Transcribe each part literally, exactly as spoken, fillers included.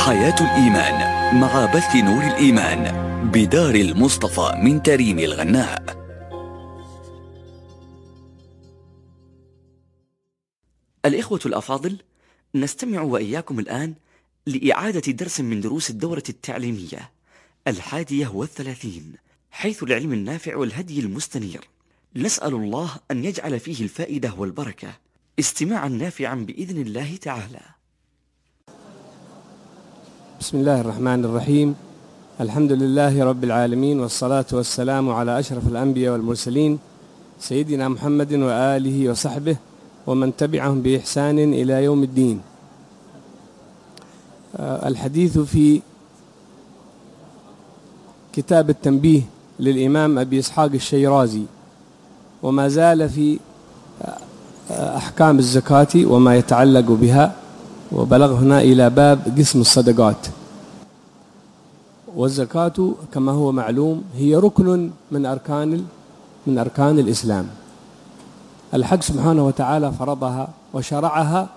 حياة الإيمان مع بث نور الإيمان بدار المصطفى من تريم الغناء. الإخوة الأفاضل، نستمع وإياكم الآن لإعادة درس من دروس الدورة التعليمية الحادية والثلاثين، حيث العلم النافع والهدي المستنير. نسأل الله أن يجعل فيه الفائدة والبركة. استماعا نافعا بإذن الله تعالى. بسم الله الرحمن الرحيم. الحمد لله رب العالمين، والصلاة والسلام على أشرف الأنبياء والمرسلين سيدنا محمد وآله وصحبه ومن تبعهم بإحسان إلى يوم الدين. الحديث في كتاب التنبيه للإمام أبي إسحاق الشيرازي، وما زال في أحكام الزكاة وما يتعلق بها، وبلغنا إلى باب قسم الصدقات. والزكاة كما هو معلوم هي ركن من أركان من أركان الإسلام. الحق سبحانه وتعالى فرضها وشرعها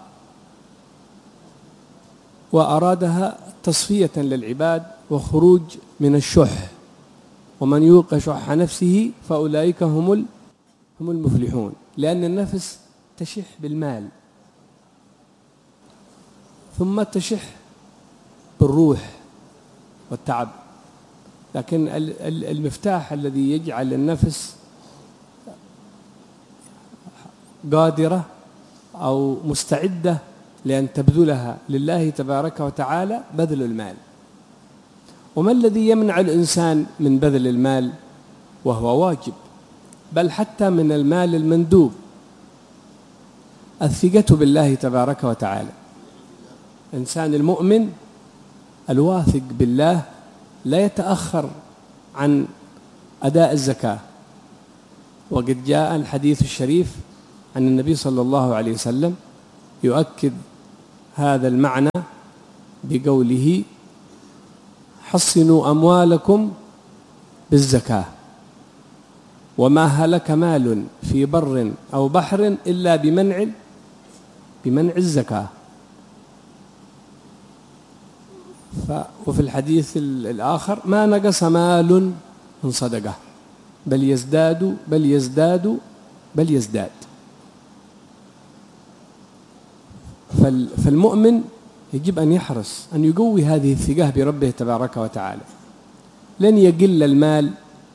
وأرادها تصفية للعباد وخروج من الشح، ومن يوق شح نفسه فأولئك هم هم المفلحون، لأن النفس تشح بالمال ثم تشح بالروح والتعب، لكن المفتاح الذي يجعل النفس قادرة أو مستعدة لأن تبذلها لله تبارك وتعالى بذل المال. وما الذي يمنع الإنسان من بذل المال وهو واجب، بل حتى من المال المندوب؟ الثقة بالله تبارك وتعالى. الإنسان المؤمن الواثق بالله لا يتأخر عن أداء الزكاة. وقد جاء الحديث الشريف عن النبي صلى الله عليه وسلم يؤكد هذا المعنى بقوله: حصنوا أموالكم بالزكاة، وما هلك مال في بر أو بحر إلا بمنع بمنع الزكاة. وفي الحديث الآخر: ما نقص مال من صدقة بل يزداد بل يزداد بل يزداد. فالمؤمن يجب أن يحرص أن يقوي هذه الثقة بربه تبارك وتعالى. لن يقل المال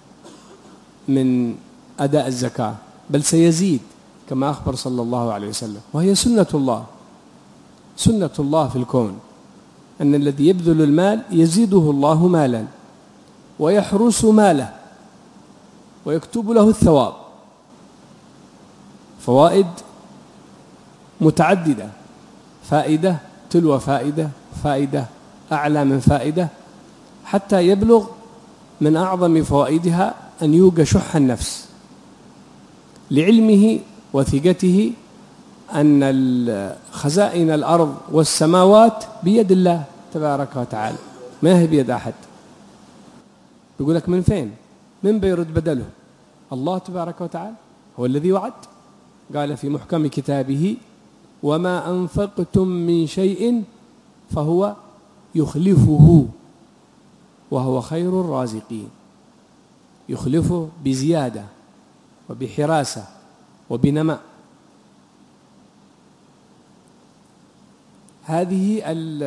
من أداء الزكاة، بل سيزيد كما أخبر صلى الله عليه وسلم، وهي سنة الله سنة الله في الكون، أن الذي يبذل المال يزيده الله مالا ويحرس ماله ويكتب له الثواب. فوائد متعددة، فائدة تلو فائدة، فائدة أعلى من فائدة، حتى يبلغ من أعظم فوائدها أن يوق شح النفس، لعلمه وثقته أن خزائن الأرض والسماوات بيد الله تبارك وتعالى، ما هي بيد أحد. يقول لك من فين؟ من بيرد بدله؟ الله تبارك وتعالى هو الذي وعد، قال في محكم كتابه: وما أنفقتم من شيء فهو يخلفه وهو خير الرازقين. يخلفه بزيادة وبحراسة وبنماء. هذه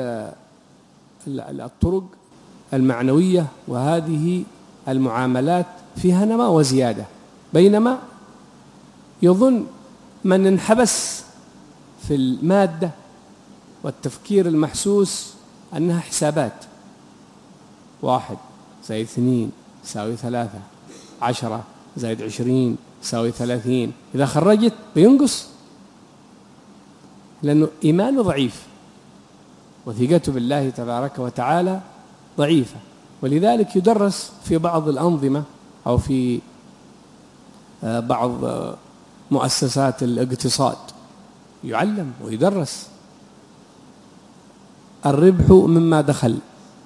الطرق المعنوية وهذه المعاملات فيها نماء وزيادة، بينما يظن من انحبس في المادة والتفكير المحسوس أنها حسابات: واحد زائد اثنين يساوي ثلاثة، عشرة زائد عشرين يساوي ثلاثين، إذا خرجت بينقص، لأنه إيمانه ضعيف وثقته بالله تبارك وتعالى ضعيفة. ولذلك يدرس في بعض الأنظمة أو في بعض مؤسسات الاقتصاد، يعلم ويدرس: الربح مما دخل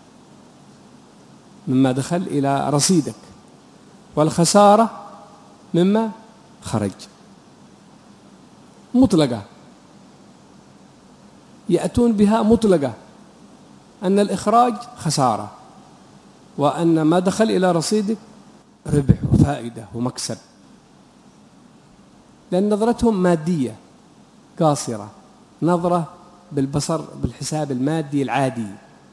مما دخل إلى رصيدك، والخسارة مما خرج، مطلقة، يأتون بها مطلقة، أن الإخراج خسارة، وأن ما دخل إلى رصيدك ربح وفائدة ومكسب، لأن نظرتهم مادية قاصرة، نظرة بالبصر بالحساب المادي العادي.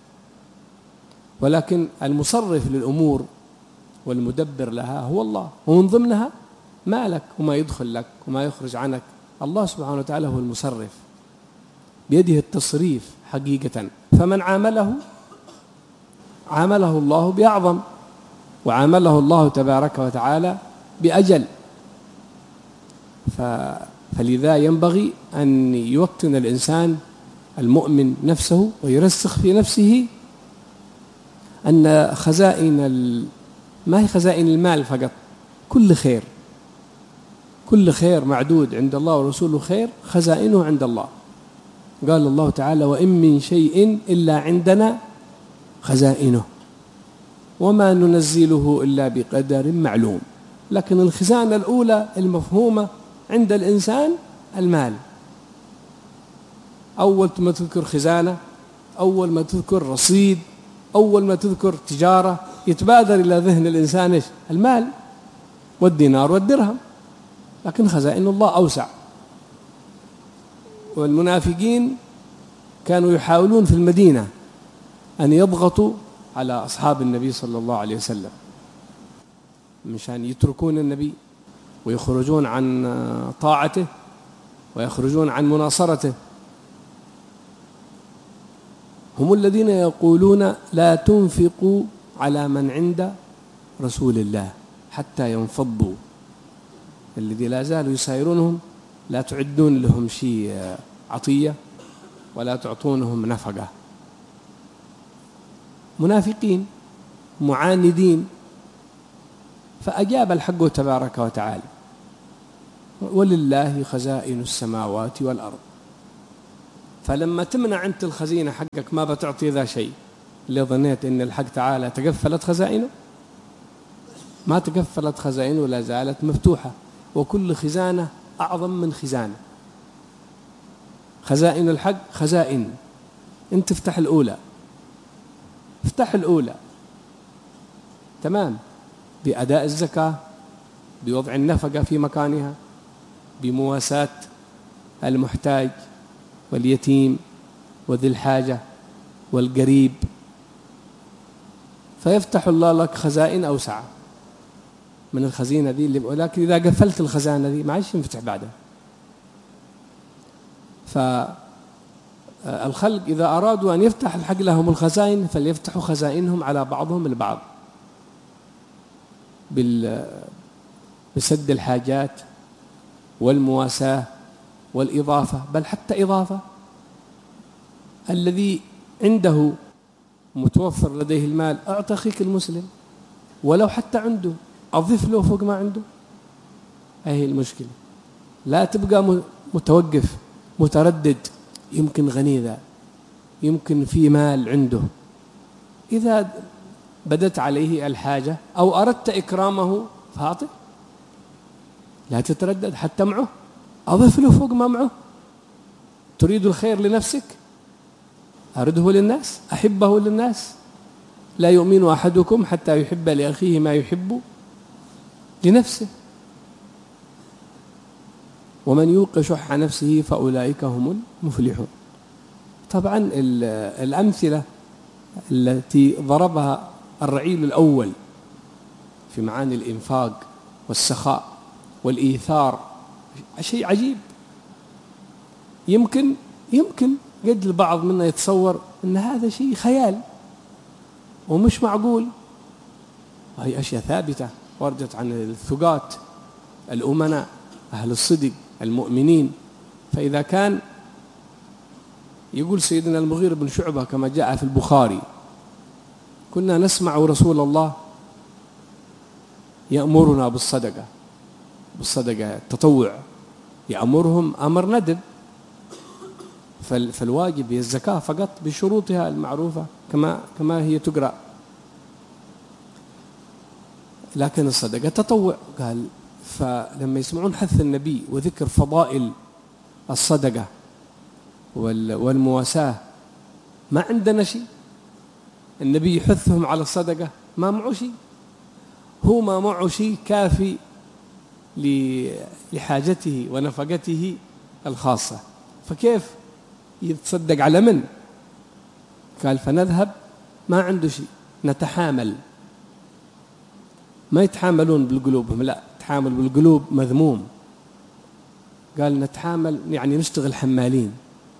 ولكن المصرف للأمور والمدبر لها هو الله، ومن ضمنها مالك وما يدخل لك وما يخرج عنك. الله سبحانه وتعالى هو المصرف، بيده التصريف حقيقة. فمن عامله عامله الله بأعظم، وعامله الله تبارك وتعالى بأجل. فلذا ينبغي أن يوطن الإنسان المؤمن نفسه ويرسخ في نفسه أن خزائن ال... ما هي خزائن المال فقط، كل خير، كل خير معدود عند الله ورسوله خير، خزائنه عند الله. قال الله تعالى: وإن من شيء إلا عندنا خزائنه وما ننزله إلا بقدر معلوم. لكن الخزانة الأولى المفهومة عند الإنسان المال. أول ما تذكر خزانة، أول ما تذكر رصيد، أول ما تذكر تجارة، يتبادر إلى ذهن الإنسان إيش؟ المال والدينار والدرهم. لكن خزائن الله أوسع. والمنافقين كانوا يحاولون في المدينة أن يضغطوا على أصحاب النبي صلى الله عليه وسلم مشان يتركون النبي ويخرجون عن طاعته ويخرجون عن مناصرته. هم الذين يقولون: لا تنفقوا على من عند رسول الله حتى ينفضوا. الذي لا زالوا يسايرونهم، لا تعدون لهم شيء عطية ولا تعطونهم نفقة. منافقين معاندين. فأجاب الحق تبارك وتعالى: ولله خزائن السماوات والأرض. فلما تمنع أنت الخزينة حقك ما بتعطي ذا شيء، اللي ظنيت أن الحق تعالى تقفلت خزائنه، ما تقفلت خزائنه، لا زالت مفتوحة، وكل خزانة أعظم من خزانة. خزائن الحق خزائن، أنت افتح الأولى، افتح الأولى تمام، بأداء الزكاة، بوضع النفقة في مكانها، بمواساة المحتاج واليتيم وذي الحاجة والقريب، فيفتح الله لك خزائن أوسع من الخزينة ذي اللي. ولكن إذا قفلت الخزانة ذي ما عادش ينفتح بعدها. فالخلق إذا أرادوا أن يفتح الحق لهم الخزائن فليفتحوا خزائنهم على بعضهم البعض بسد الحاجات والمواساة والإضافة، بل حتى إضافة. الذي عنده متوفر لديه المال أعطى أخيك المسلم، ولو حتى عنده أضيف له فوق ما عنده. هذه المشكلة. لا تبقى متوقف متردد، يمكن غني ذا، يمكن في مال عنده. إذا بدت عليه الحاجة أو أردت إكرامه فأعطه، لا تتردد حتى معه، أضيف له فوق ما معه. تريد الخير لنفسك، أرده للناس، أحبه للناس. لا يؤمن أحدكم حتى يحب لأخيه ما يحب لنفسه، ومن يوق شح نفسه فأولئك هم المفلحون. طبعا الأمثلة التي ضربها الرعيل الأول في معاني الإنفاق والسخاء والإيثار شيء عجيب. يمكن يمكن قد البعض منا يتصور أن هذا شيء خيال ومش معقول، وهي أشياء ثابتة وردت عن الثقات الأمناء أهل الصدق المؤمنين. فإذا كان يقول سيدنا المغيرة بن شعبة كما جاء في البخاري: كنا نسمع رسول الله يأمرنا بالصدقة، بالصدقة التطوع، يأمرهم أمر ندب، فالواجب هي الزكاة فقط بشروطها المعروفة كما كما هي تقرأ. لكن الصدقة تطوع. قال فلما يسمعون حث النبي وذكر فضائل الصدقة والمواساة، ما عندنا شيء النبي يحثهم على الصدقة؟ ما معه شيء، هو ما معه شيء كافي لحاجته ونفقته الخاصة، فكيف يتصدق على من؟ قال فنذهب، ما عنده شيء، نتحامل. ما يتحاملون بالقلوبهم، لا، تحامل بالقلوب مذموم. قال نتحامل يعني نشتغل حمالين.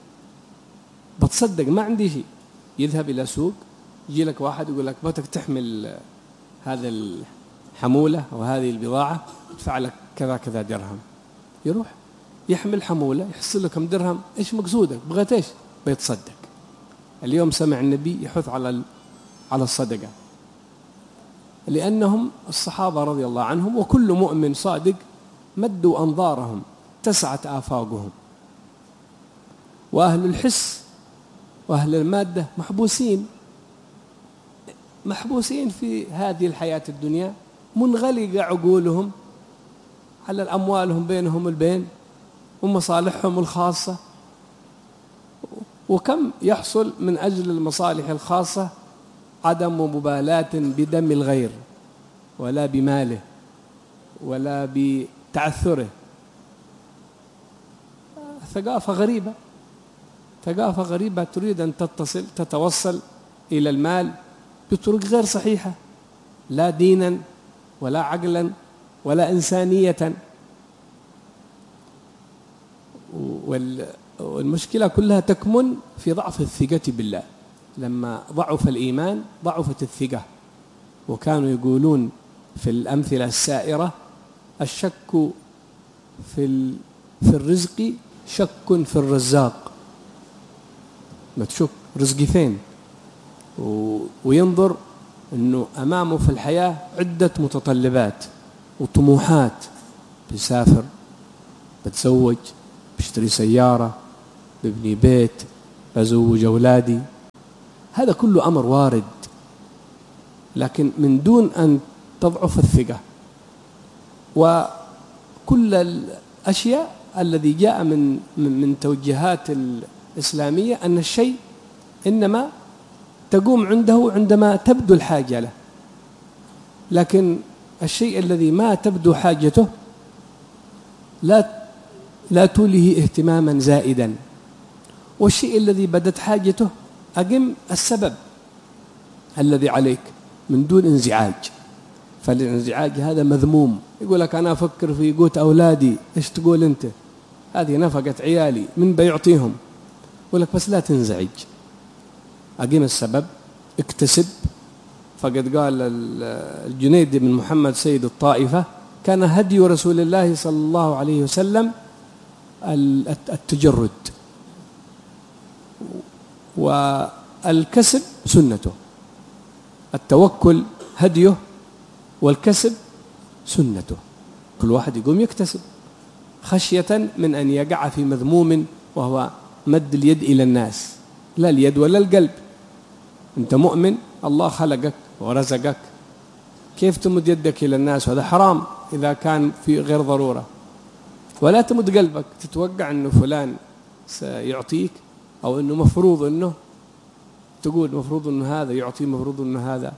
بتصدق ما عندي شيء، يذهب إلى سوق، يجي لك واحد يقول لك بدك تحمل هذا الحمولة أو هذه البضاعة، ادفع لك كذا كذا درهم. يروح يحمل حمولة، يحصل له كم درهم. إيش مقصودك؟ بغيت إيش؟ بيتصدق. اليوم سمع النبي يحث على على الصدقة، لأنهم الصحابة رضي الله عنهم وكل مؤمن صادق مدوا أنظارهم، اتسعت آفاقهم، وأهل الحس وأهل المادة محبوسين محبوسين في هذه الحياة الدنيا، منغلقة عقولهم على الأموالهم بينهم البين ومصالحهم الخاصة. وكم يحصل من أجل المصالح الخاصة عدم مبالاة بدم الغير ولا بماله ولا بتعثره. ثقافة غريبة، ثقافة غريبة تريد أن تتصل تتوصل إلى المال بطرق غير صحيحة، لا دينا ولا عقلا ولا إنسانية. والمشكلة كلها تكمن في ضعف الثقة بالله. لما ضعف الإيمان ضعفت الثقة. وكانوا يقولون في الأمثلة السائرة: الشك في في الرزق شك في الرزاق. ما تشك رزقي فين، وينظر أنه أمامه في الحياة عدة متطلبات وطموحات، بيسافر، بتزوج، بشتري سيارة، ببني بيت، بزوج أولادي. هذا كله أمر وارد، لكن من دون أن تضعف الثقة. وكل الأشياء الذي جاء من من توجيهات الإسلامية أن الشيء إنما تقوم عنده عندما تبدو الحاجة له، لكن الشيء الذي ما تبدو حاجته لا لا توليه اهتماما زائدا، والشيء الذي بدت حاجته أقم السبب الذي عليك من دون انزعاج. فالانزعاج هذا مذموم. يقول لك أنا أفكر في قوت أولادي، إيش تقول أنت؟ هذه نفقة عيالي، من بيعطيهم؟ يقول لك بس لا تنزعج، أقم السبب، اكتسب. فقد قال الجنيد بن محمد سيد الطائفة: كان هدي رسول الله صلى الله عليه وسلم التجرد، والكسب سنته. التوكل هديه، والكسب سنته. كل واحد يقوم يكتسب خشية من أن يقع في مذموم، وهو مد اليد إلى الناس، لا اليد ولا القلب. أنت مؤمن، الله خلقك ورزقك، كيف تمد يدك إلى الناس؟ وهذا حرام إذا كان في غير ضرورة. ولا تمد قلبك تتوقع أنه فلان سيعطيك، أو أنه مفروض أنه تقول مفروض أنه هذا يعطي، مفروض أنه هذا.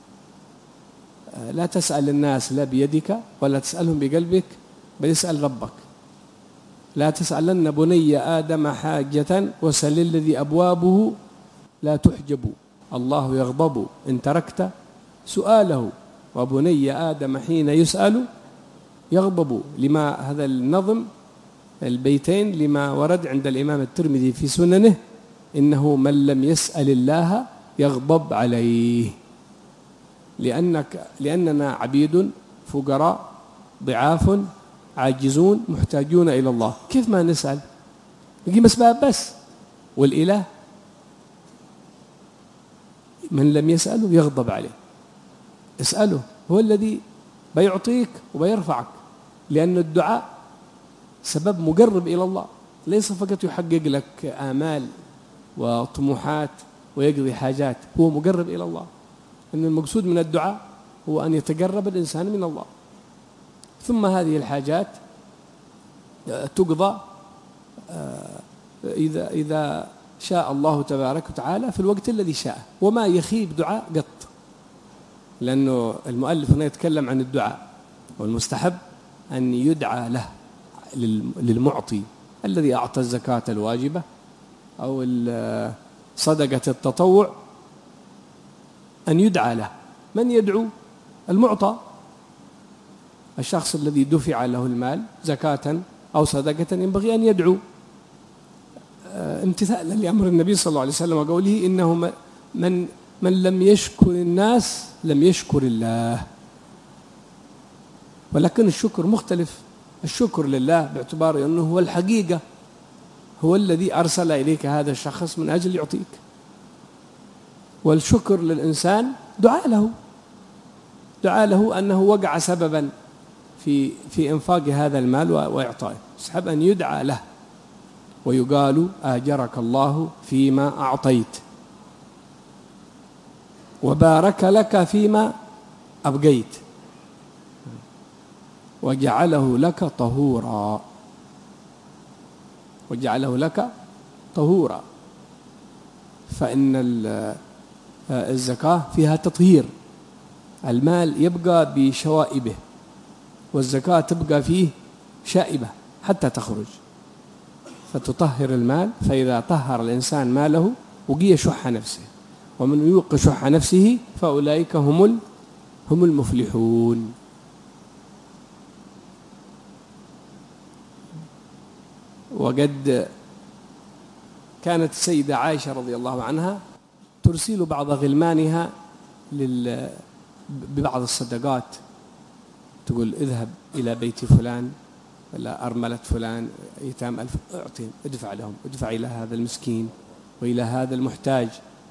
لا تسأل الناس لا بيدك ولا تسألهم بقلبك، بل اسأل ربك. لا تسألن بني آدم حاجة وسل الذي أبوابه لا تحجب، الله يغضب إن تركت سؤاله، وبني آدم حين يسأل يغضب. لما هذا النظم البيتين لما ورد عند الإمام الترمذي في سننه: إنه من لم يسأل الله يغضب عليه. لأنك لأننا عبيد فقراء ضعاف عاجزون محتاجون إلى الله، كيف ما نسأل؟ نقيم أسباب بس، والإله من لم يسأله يغضب عليه. اسأله، هو الذي بيعطيك وبيرفعك، لأن الدعاء سبب مقرب إلى الله، ليس فقط يحقق لك آمال وطموحات ويقضي حاجات، هو مقرب إلى الله. أن المقصود من الدعاء هو أن يتقرب الإنسان من الله. ثم هذه الحاجات تقضى إذا إذا شاء الله تبارك وتعالى في الوقت الذي شاء، وما يخيب دعاء قط، لأنه المؤلف هنا يتكلم عن الدعاء، والمستحب أن يدعى له للمعطي الذي أعطى الزكاة الواجبة أو صدقة التطوع، أن يدعى له. من يدعو؟ المعطى، الشخص الذي دفع له المال زكاة أو صدقة ينبغي أن يدعو امتثالا لأمر النبي صلى الله عليه وسلم وقوله إنه من من لم يشكر الناس لم يشكر الله. ولكن الشكر مختلف، الشكر لله باعتبار أنه هو الحقيقة، هو الذي أرسل إليك هذا الشخص من أجل يعطيك، والشكر للإنسان دعاء له، دعاء له أنه وقع سببا في في إنفاق هذا المال وإعطائه، يسحب أن يدعى له ويقال آجرك الله فيما أعطيت وبارك لك فيما أبقيت وجعله لك طهورا، وجعله لك طهورا. فإن الزكاة فيها تطهير، المال يبقى بشوائبه والزكاة تبقى فيه شائبة حتى تخرج، فتطهر المال. فإذا طهر الإنسان ماله وقي شح نفسه، ومن يوق شح نفسه فأولئك هم هم المفلحون. وقد كانت السيدة عائشة رضي الله عنها ترسل بعض غلمانها لل ببعض الصدقات، تقول اذهب إلى بيت فلان ولا أرملة فلان يتام ألف، أعطيهم، ادفع لهم، ادفع إلى هذا المسكين وإلى هذا المحتاج.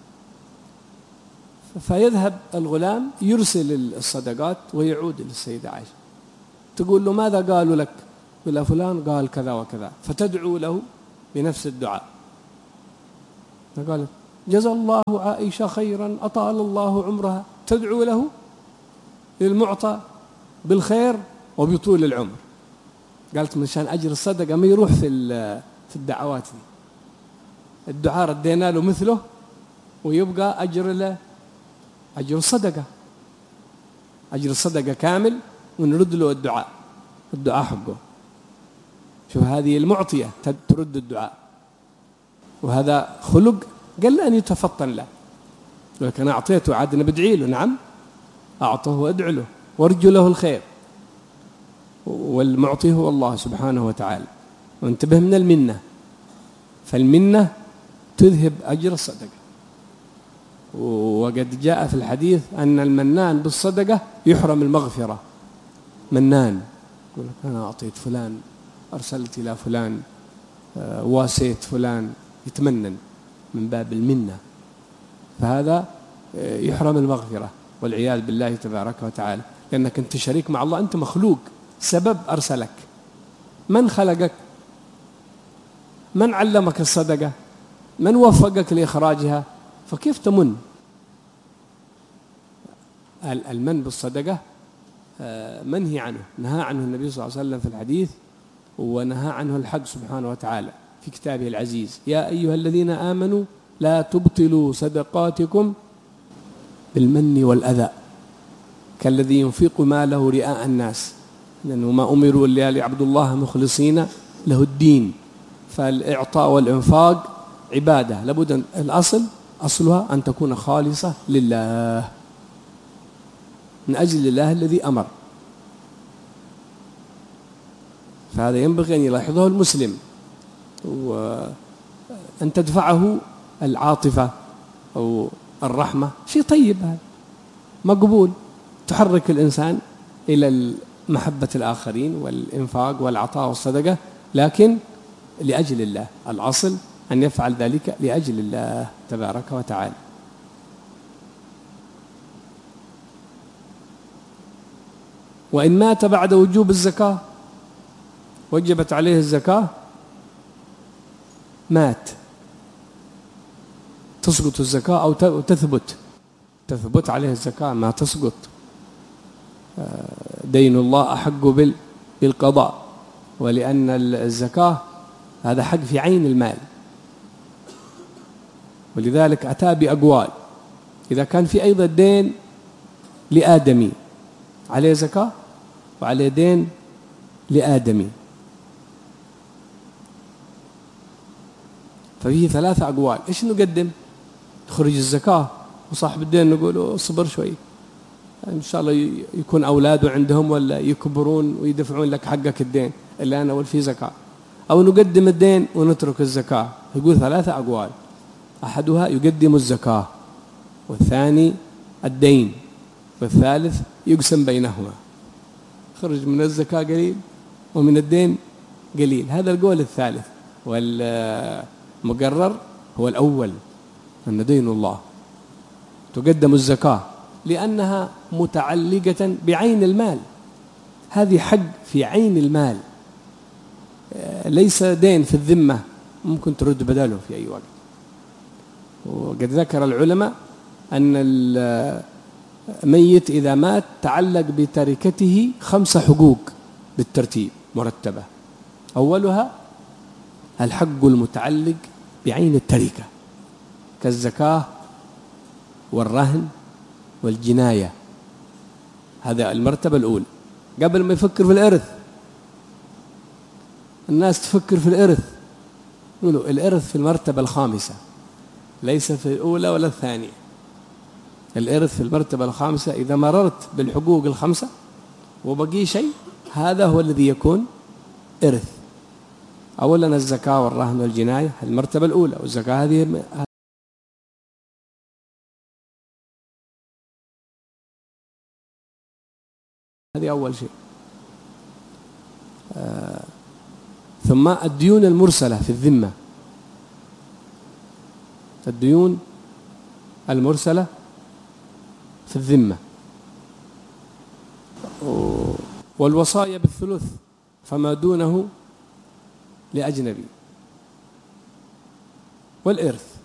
فيذهب الغلام يرسل الصدقات ويعود للسيدة عائشة، تقول له ماذا قالوا لك؟ يقول فلان قال كذا وكذا، فتدعو له بنفس الدعاء. فقالت جزا الله عائشة خيرا أطال الله عمرها، تدعو له للمعطى بالخير وبطول العمر. قالت مشان أجر الصدقة ما يروح في في الدعوات دي، الدعاء ردينا له مثله ويبقى أجر له أجر الصدقة، أجر الصدقة كامل ونرد له الدعاء، الدعاء حقه. شوف هذه المعطية ترد الدعاء، وهذا خلق قال أن يتفطن له. لكن أنا أعطيته عاد أنا بدعي له، نعم أعطه وأدعو له وارجو له الخير، والمعطي هو الله سبحانه وتعالى. وانتبه من المنة، فالمنة تذهب أجر الصدقة. وقد جاء في الحديث أن المنان بالصدقة يحرم المغفرة. منان يقول لك أنا أعطيت فلان، أرسلت إلى فلان، واسيت فلان، يتمنن من باب المنة، فهذا يحرم المغفرة والعياذ بالله تبارك وتعالى، لأنك أنت شريك مع الله، أنت مخلوق، سبب أرسلك. من خلقك؟ من علمك الصدقة؟ من وفقك لإخراجها؟ فكيف تمن؟ المن بالصدقة منهي عنه، نهى عنه النبي صلى الله عليه وسلم في الحديث، ونهى عنه الحق سبحانه وتعالى في كتابه العزيز: يا أيها الذين آمنوا لا تبطلوا صدقاتكم بالمن والأذى كالذي ينفق ماله رئاء الناس، لأنه ما أمروا إلا ليعبدوا الله مخلصين له الدين. فالإعطاء والإنفاق عبادة، لابد الأصل أصلها أن تكون خالصة لله، من أجل الله الذي أمر. فهذا ينبغي أن يلاحظه المسلم، وأن تدفعه العاطفة أو الرحمة، شيء طيب هذا مقبول، تحرك الإنسان إلى محبة الآخرين والإنفاق والعطاء والصدقة، لكن لأجل الله، الأصل أن يفعل ذلك لأجل الله تبارك وتعالى. وإن مات بعد وجوب الزكاة، وجبت عليه الزكاة، مات، تسقط الزكاة أو تثبت تثبت عليه الزكاة، ما تسقط. دين الله أحق بالقضاء، ولأن الزكاة هذا حق في عين المال، ولذلك أتى بأقوال. إذا كان في أيضا دين لآدمي عليه زكاة وعليه دين لآدمي، ففيه ثلاثة أقوال. إيش نقدم؟ تخرج الزكاة وصاحب الدين نقول اصبر شوي إن شاء الله يكون أولاده عندهم ولا يكبرون ويدفعون لك حقك الدين اللي أنا أول فيه زكاة، أو نقدم الدين ونترك الزكاة. يقول ثلاثة أقوال، أحدها يقدم الزكاة، والثاني الدين، والثالث يقسم بينهما، خرج من الزكاة قليل ومن الدين قليل. هذا القول الثالث، والمقرر هو الأول أن دين الله تقدم الزكاة لأنها متعلقة بعين المال، هذه حق في عين المال، ليس دين في الذمة ممكن ترد بداله في أي وقت. وقد ذكر العلماء أن الميت إذا مات تعلق بتركته خمس حقوق بالترتيب مرتبة. أولها الحق المتعلق بعين التركة كالزكاة والرهن والجناية، هذا المرتبة الأولى. قبل ما يفكر في الإرث، الناس تفكر في الإرث، يقولوا الإرث في المرتبة الخامسة ليس في الأولى ولا الثانية. الإرث في المرتبة الخامسة، إذا مررت بالحقوق الخمسة وبقي شيء هذا هو الذي يكون إرث. أولا الزكاة والرهن والجناية المرتبة الأولى، والزكاة هذه هذه أول شيء. آه ثم الديون المرسلة في الذمة، الديون المرسلة في الذمة، والوصايا بالثلث فما دونه لأجنبي، والإرث.